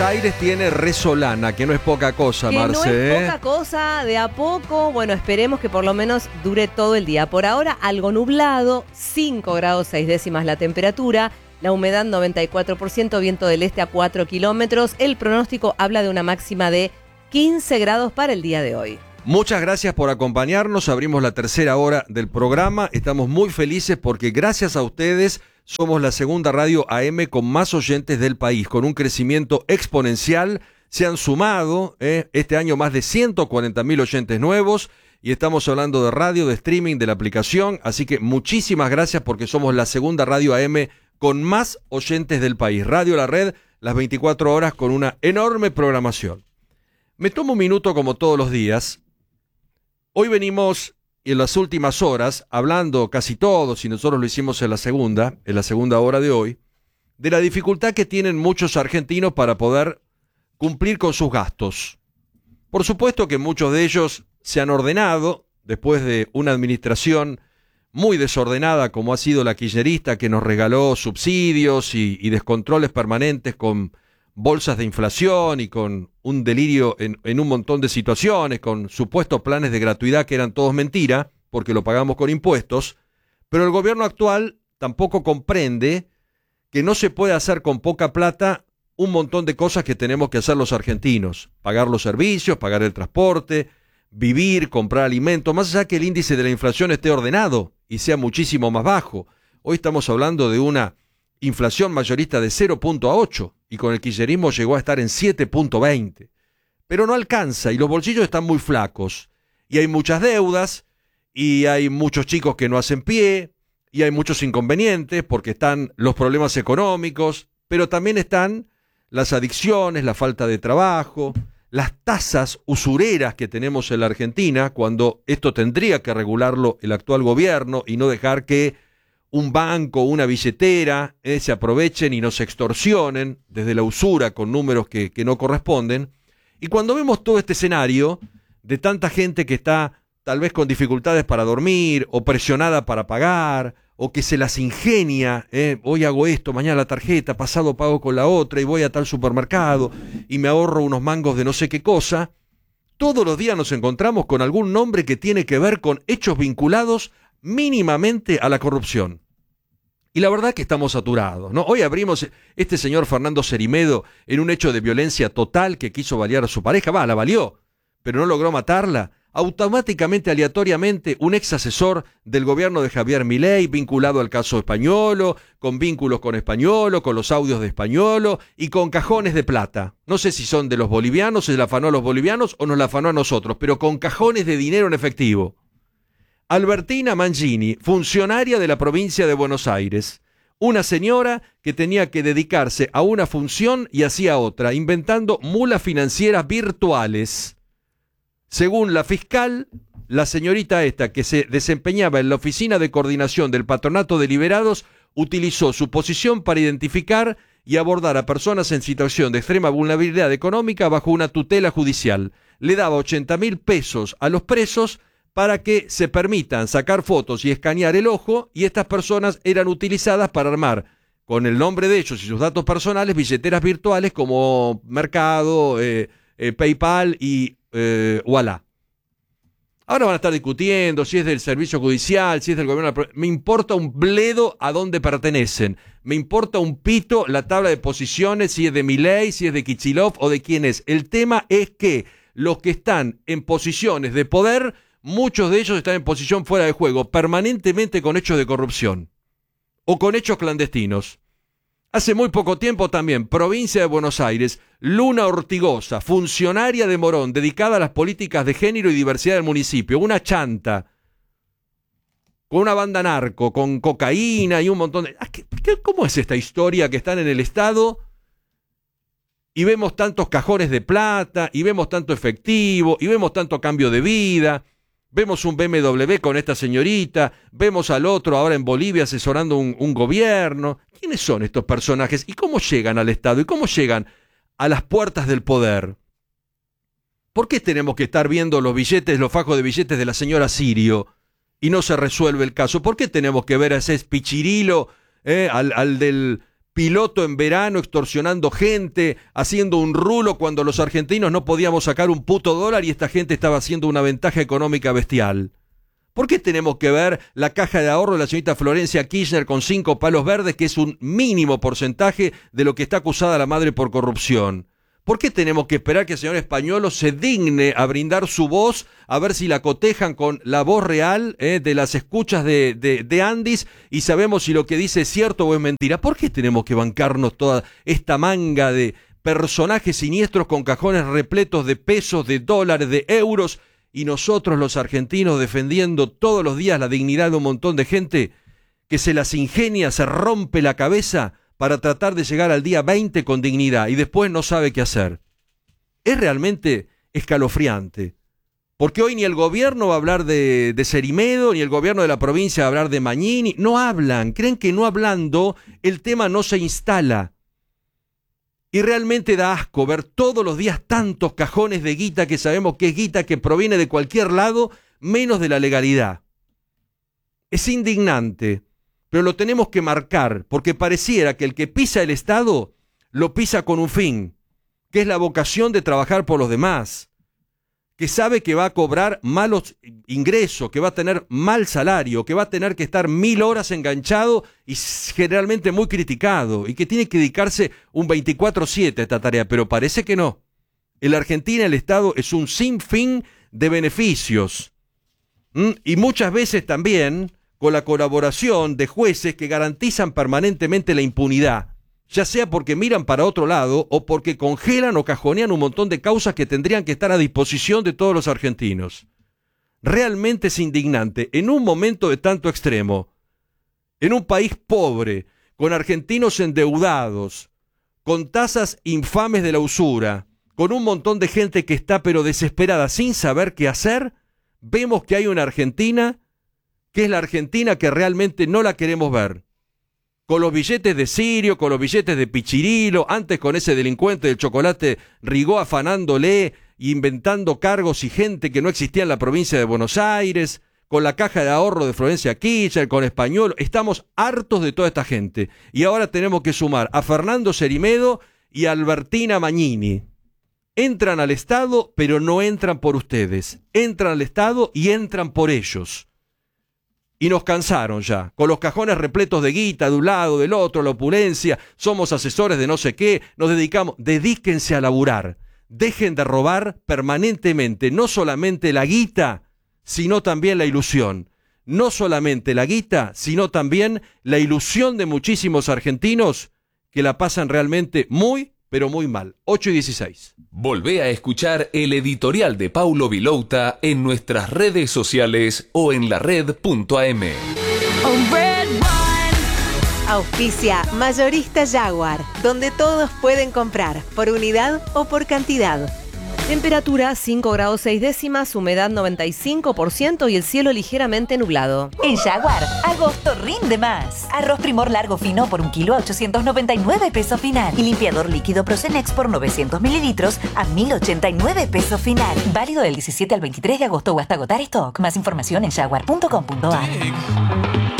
Aires tiene resolana, que no es poca cosa, que Marce. No es poca cosa, de a poco. Bueno, esperemos que por lo menos dure todo el día. Por ahora, algo nublado, 5 grados 6 décimas la temperatura, la humedad 94%, viento del este a 4 kilómetros. El pronóstico habla de una máxima de 15 grados para el día de hoy. Muchas gracias por acompañarnos. Abrimos la tercera hora del programa. Estamos muy felices porque gracias a ustedes somos la segunda radio AM con más oyentes del país, con un crecimiento exponencial. Se han sumado este año más de 140.000 oyentes nuevos y estamos hablando de radio, de streaming, de la aplicación. Así que muchísimas gracias porque somos la segunda radio AM con más oyentes del país. Radio La Red, las 24 horas con una enorme programación. Me tomo un minuto como todos los días. Hoy venimos en las últimas horas hablando casi todos, y nosotros lo hicimos en la segunda hora de hoy, de la dificultad que tienen muchos argentinos para poder cumplir con sus gastos. Por supuesto que muchos de ellos se han ordenado después de una administración muy desordenada como ha sido la kirchnerista, que nos regaló subsidios y descontroles permanentes con bolsas de inflación y con un delirio en un montón de situaciones, con supuestos planes de gratuidad que eran todos mentira, porque lo pagamos con impuestos, pero el gobierno actual tampoco comprende que no se puede hacer con poca plata un montón de cosas que tenemos que hacer los argentinos: pagar los servicios, pagar el transporte, vivir, comprar alimentos, más allá que el índice de la inflación esté ordenado y sea muchísimo más bajo. Hoy estamos hablando de una inflación mayorista de 0.8 y con el kirchnerismo llegó a estar en 7.20. Pero no alcanza y los bolsillos están muy flacos y hay muchas deudas y hay muchos chicos que no hacen pie y hay muchos inconvenientes porque están los problemas económicos, pero también están las adicciones, la falta de trabajo, las tasas usureras que tenemos en la Argentina, cuando esto tendría que regularlo el actual gobierno y no dejar que un banco, una billetera, se aprovechen y nos extorsionen desde la usura con números que no corresponden. Y cuando vemos todo este escenario de tanta gente que está tal vez con dificultades para dormir o presionada para pagar o que se las ingenia, hoy hago esto, mañana la tarjeta, pasado pago con la otra y voy a tal supermercado y me ahorro unos mangos de no sé qué cosa, todos los días nos encontramos con algún nombre que tiene que ver con hechos vinculados mínimamente a la corrupción. Y la verdad que estamos saturados, ¿no? Hoy abrimos este señor Fernando Cerimedo en un hecho de violencia total que quiso balear a su pareja. La baleó, pero no logró matarla. Automáticamente, aleatoriamente, un ex asesor del gobierno de Javier Milei vinculado al caso Españolo, con vínculos con Españolo, con los audios de Españolo y con cajones de plata. No sé si son de los bolivianos, se la afanó a los bolivianos o nos la afanó a nosotros, pero con cajones de dinero en efectivo. Albertina Mangini, funcionaria de la provincia de Buenos Aires, una señora que tenía que dedicarse a una función y hacía otra, inventando mulas financieras virtuales. Según la fiscal, la señorita esta, que se desempeñaba en la oficina de coordinación del Patronato de Liberados, utilizó su posición para identificar y abordar a personas en situación de extrema vulnerabilidad económica bajo una tutela judicial. Le daba 80.000 pesos a los presos para que se permitan sacar fotos y escanear el ojo, y estas personas eran utilizadas para armar, con el nombre de ellos y sus datos personales, billeteras virtuales como Mercado, PayPal y Ualá. Ahora van a estar discutiendo si es del servicio judicial, si es del gobierno. Me importa un bledo a dónde pertenecen. Me importa un pito la tabla de posiciones, si es de Milei, si es de Kicillof o de quién es. El tema es que los que están en posiciones de poder, muchos de ellos están en posición fuera de juego, permanentemente con hechos de corrupción o con hechos clandestinos. Hace muy poco tiempo también, provincia de Buenos Aires, Luna Ortigosa, funcionaria de Morón, dedicada a las políticas de género y diversidad del municipio, una chanta, con una banda narco, con cocaína y un montón de... ¿Cómo es esta historia que están en el Estado y vemos tantos cajones de plata, y vemos tanto efectivo, y vemos tanto cambio de vida? Vemos un BMW con esta señorita, vemos al otro ahora en Bolivia asesorando un gobierno. ¿Quiénes son estos personajes? ¿Y cómo llegan al Estado? ¿Y cómo llegan a las puertas del poder? ¿Por qué tenemos que estar viendo los billetes, los fajos de billetes de la señora Sirio y no se resuelve el caso? ¿Por qué tenemos que ver a ese pichirilo, al del piloto en verano extorsionando gente, haciendo un rulo cuando los argentinos no podíamos sacar un puto dólar y esta gente estaba haciendo una ventaja económica bestial. ¿Por qué tenemos que ver la caja de ahorro de la señorita Florencia Kirchner con 5 palos verdes, que es un mínimo porcentaje de lo que está acusada la madre por corrupción? ¿Por qué tenemos que esperar que el señor Españolo se digne a brindar su voz, a ver si la cotejan con la voz real de las escuchas de Andis y sabemos si lo que dice es cierto o es mentira? ¿Por qué tenemos que bancarnos toda esta manga de personajes siniestros con cajones repletos de pesos, de dólares, de euros, y nosotros los argentinos defendiendo todos los días la dignidad de un montón de gente que se las ingenia, se rompe la cabeza para tratar de llegar al día 20 con dignidad y después no sabe qué hacer? Es realmente escalofriante, porque hoy ni el gobierno va a hablar de Cerimedo, ni el gobierno de la provincia va a hablar de Magnini, no hablan, creen que no hablando el tema no se instala. Y realmente da asco ver todos los días tantos cajones de guita que sabemos que es guita que proviene de cualquier lado, menos de la legalidad. Es indignante, pero lo tenemos que marcar, porque pareciera que el que pisa el Estado lo pisa con un fin, que es la vocación de trabajar por los demás, que sabe que va a cobrar malos ingresos, que va a tener mal salario, que va a tener que estar 1000 horas enganchado y generalmente muy criticado, y que tiene que dedicarse un 24/7 a esta tarea, pero parece que no. En la Argentina el Estado es un sinfín de beneficios, y muchas veces también con la colaboración de jueces que garantizan permanentemente la impunidad, ya sea porque miran para otro lado o porque congelan o cajonean un montón de causas que tendrían que estar a disposición de todos los argentinos. Realmente es indignante, en un momento de tanto extremo, en un país pobre, con argentinos endeudados, con tasas infames de la usura, con un montón de gente que está pero desesperada sin saber qué hacer, vemos que hay una Argentina que es la Argentina que realmente no la queremos ver. Con los billetes de Sirio, con los billetes de Pichirilo, antes con ese delincuente del chocolate Rigó afanándole, inventando cargos y gente que no existía en la provincia de Buenos Aires, con la caja de ahorro de Florencia Kirchner, con Español. Estamos hartos de toda esta gente. Y ahora tenemos que sumar a Fernando Cerimedo y a Albertina Magnini. Entran al Estado, pero no entran por ustedes. Entran al Estado y entran por ellos. Y nos cansaron ya, con los cajones repletos de guita de un lado, del otro, la opulencia, somos asesores de no sé qué, nos dedicamos, dedíquense a laburar, dejen de robar permanentemente, no solamente la guita, sino también la ilusión, no solamente la guita, sino también la ilusión de muchísimos argentinos que la pasan realmente muy, pero muy mal. 8:16. Volvé a escuchar el editorial de Paulo Vilouta en nuestras redes sociales o en lared.am. Auspicia Mayorista Jaguar, donde todos pueden comprar, por unidad o por cantidad. Temperatura 5 grados 6 décimas, humedad 95% y el cielo ligeramente nublado. En Jaguar, agosto rinde más. Arroz Primor largo fino por 1 kilo a 899 pesos final. Y limpiador líquido Procenex por 900 mililitros a 1089 pesos final. Válido del 17 al 23 de agosto o hasta agotar stock. Más información en jaguar.com.ar.